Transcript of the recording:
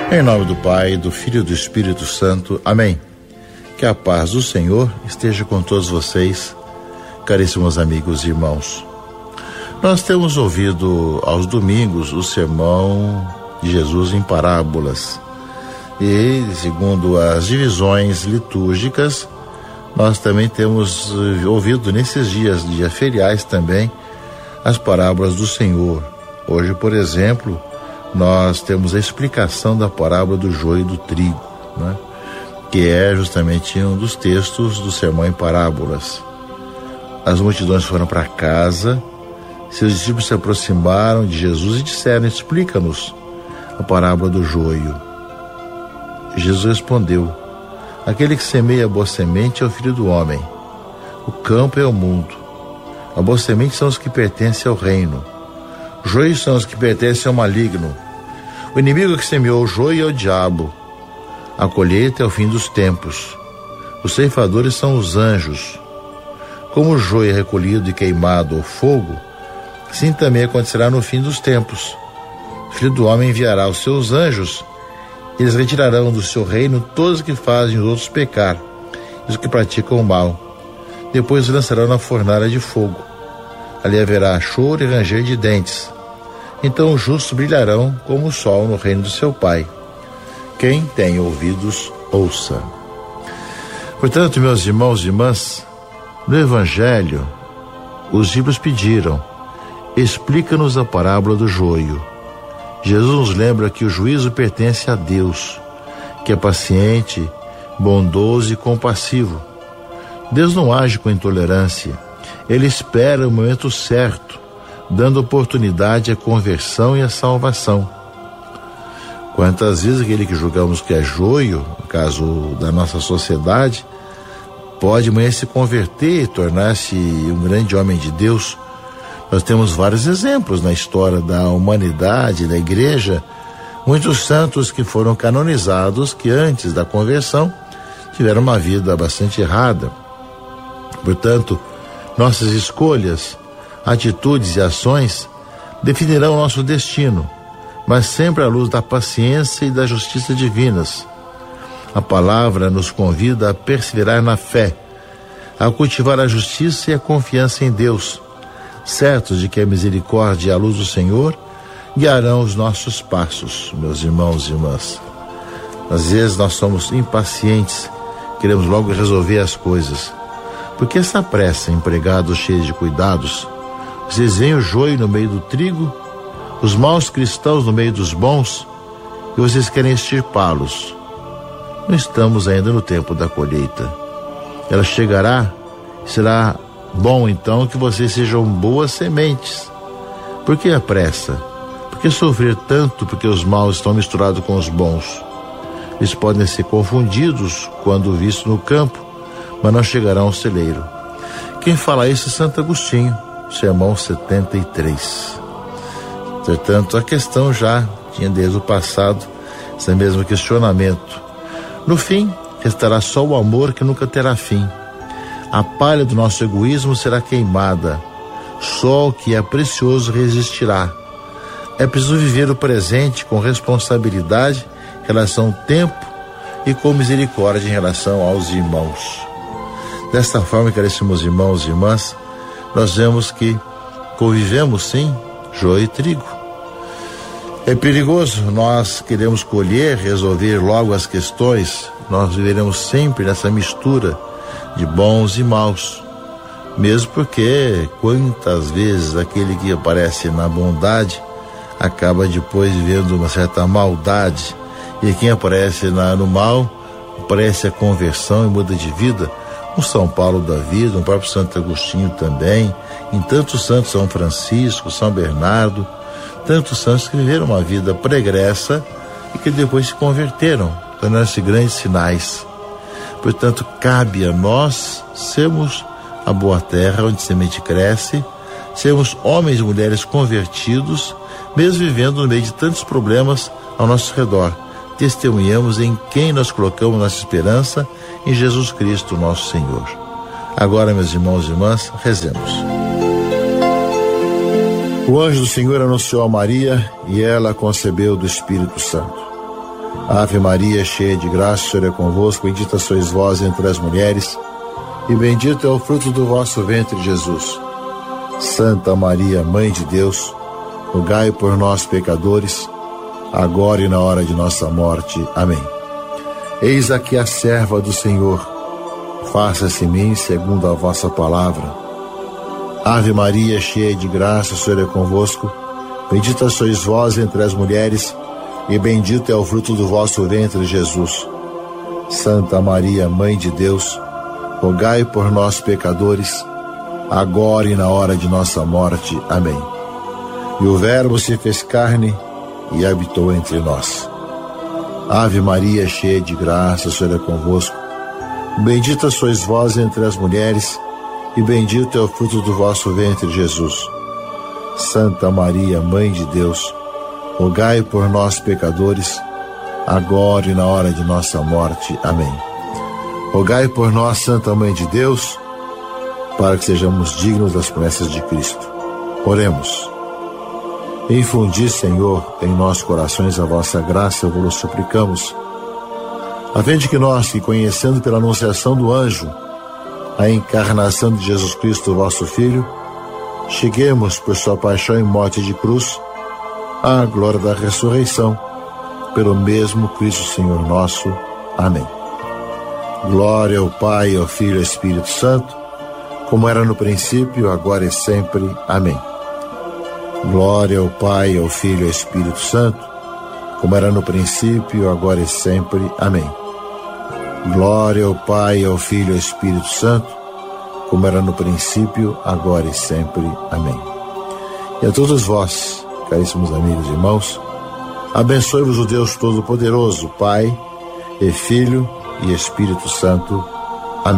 Em nome do Pai, do Filho e do Espírito Santo. Amém. Que a paz do Senhor esteja com todos vocês, caríssimos amigos e irmãos. Nós temos ouvido aos domingos o sermão de Jesus em parábolas. E, segundo as divisões litúrgicas, nós também temos ouvido nesses dias feriais também as parábolas do Senhor. Hoje, por exemplo, nós temos a explicação da parábola do joio e do trigo, né? Que é justamente um dos textos do sermão em parábolas. As multidões foram para casa, seus discípulos se aproximaram de Jesus e disseram: explica-nos a parábola do joio. Jesus respondeu: aquele que semeia a boa semente é o Filho do Homem. O campo é o mundo. A boa semente são os que pertencem ao reino. Joios são os que pertencem ao maligno. O inimigo que semeou o joio é o diabo. A colheita é o fim dos tempos. Os ceifadores são os anjos. Como o joio é recolhido e queimado ao fogo, assim também acontecerá no fim dos tempos. O Filho do Homem enviará os seus anjos. Eles retirarão do seu reino todos os que fazem os outros pecar e os que praticam o mal. Depois os lançarão na fornalha de fogo. Ali haverá choro e ranger de dentes. Então os justos brilharão como o sol no reino do seu Pai. Quem tem ouvidos, ouça. Portanto, meus irmãos e irmãs, no Evangelho, os discípulos pediram: explica-nos a parábola do joio. Jesus nos lembra que o juízo pertence a Deus, que é paciente, bondoso e compassivo. Deus não age com intolerância. Ele espera o momento certo, dando oportunidade à conversão e à salvação. Quantas vezes aquele que julgamos que é joio, no caso da nossa sociedade, pode amanhã se converter e tornar-se um grande homem de Deus? Nós temos vários exemplos na história da humanidade, da igreja, muitos santos que foram canonizados, que antes da conversão tiveram uma vida bastante errada. Portanto, nossas escolhas, atitudes e ações definirão o nosso destino, mas sempre à luz da paciência e da justiça divinas. A palavra nos convida a perseverar na fé, a cultivar a justiça e a confiança em Deus, certos de que a misericórdia e a luz do Senhor guiarão os nossos passos, meus irmãos e irmãs. Às vezes nós somos impacientes, queremos logo resolver as coisas. Por que essa pressa, empregados cheios de cuidados? Vocês veem o joio no meio do trigo, os maus cristãos no meio dos bons, e vocês querem extirpá-los. Não estamos ainda no tempo da colheita. Ela chegará, será bom então que vocês sejam boas sementes. Por que a pressa? Por que sofrer tanto porque os maus estão misturados com os bons? Eles podem ser confundidos quando vistos no campo, mas não chegarão ao celeiro. Quem fala isso é Santo Agostinho, sermão 73. Portanto, a questão já tinha desde o passado esse mesmo questionamento. No fim, restará só o amor que nunca terá fim. A palha do nosso egoísmo será queimada. Só o que é precioso resistirá. É preciso viver o presente com responsabilidade em relação ao tempo e com misericórdia em relação aos irmãos. Desta forma, caríssimos irmãos e irmãs, nós vemos que convivemos sim, joio e trigo. É perigoso, nós queremos colher, resolver logo as questões, nós viveremos sempre nessa mistura de bons e maus. Mesmo porque quantas vezes aquele que aparece na bondade acaba depois vivendo uma certa maldade, e quem aparece no mal, aparece a conversão e muda de vida. Um São Paulo da vida, um próprio Santo Agostinho também, em tantos santos, São Francisco, São Bernardo, tantos santos que viveram uma vida pregressa e que depois se converteram, tornaram-se grandes sinais. Portanto, cabe a nós sermos a boa terra onde a semente cresce, sermos homens e mulheres convertidos, mesmo vivendo no meio de tantos problemas ao nosso redor. Testemunhamos em quem nós colocamos nossa esperança, em Jesus Cristo, nosso Senhor. Agora, meus irmãos e irmãs, rezemos. O anjo do Senhor anunciou a Maria e ela concebeu do Espírito Santo. Ave Maria, cheia de graça, o Senhor é convosco, bendita sois vós entre as mulheres, e bendito é o fruto do vosso ventre, Jesus. Santa Maria, Mãe de Deus, rogai por nós, pecadores, agora e na hora de nossa morte. Amém. Eis aqui a serva do Senhor, faça-se em mim segundo a vossa palavra. Ave Maria, cheia de graça, o Senhor é convosco, bendita sois vós entre as mulheres, e bendito é o fruto do vosso ventre, Jesus. Santa Maria, Mãe de Deus, rogai por nós, pecadores, agora e na hora de nossa morte. Amém. E o Verbo se fez carne e habitou entre nós. Ave Maria, cheia de graça, o Senhor é convosco, bendita sois vós entre as mulheres, e bendito é o fruto do vosso ventre, Jesus. Santa Maria, Mãe de Deus, rogai por nós, pecadores, agora e na hora de nossa morte. Amém. Rogai por nós, Santa Mãe de Deus, para que sejamos dignos das promessas de Cristo. Oremos. Infundi, Senhor, em nossos corações a vossa graça, vos suplicamos, a fim de que nós, que conhecendo pela anunciação do anjo a encarnação de Jesus Cristo, vosso Filho, cheguemos por sua paixão e morte de cruz à glória da ressurreição, pelo mesmo Cristo Senhor nosso. Amém. Glória ao Pai, ao Filho e ao Espírito Santo, como era no princípio, agora e sempre. Amém. Glória ao Pai, ao Filho e ao Espírito Santo, como era no princípio, agora e sempre. Amém. Glória ao Pai, ao Filho e ao Espírito Santo, como era no princípio, agora e sempre. Amém. E a todos vós, caríssimos amigos e irmãos, abençoe-vos o Deus Todo-Poderoso, Pai e Filho e Espírito Santo.